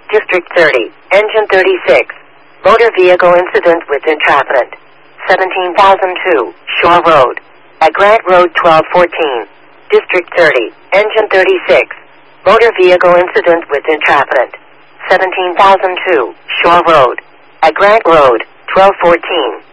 District 30, Engine 36. Motor vehicle incident with entrapment. 17,002, Shore Road. At Grant Road 1214. District 30, Engine 36. Motor vehicle incident with entrapment. 17,002, Shore Road. At Grant Road 1214.